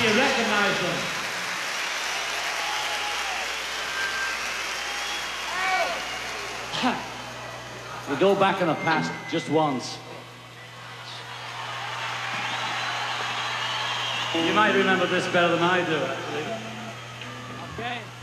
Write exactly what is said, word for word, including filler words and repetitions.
you recognize them? We go back in the past just once. You might remember this better than I do, actually. Okay.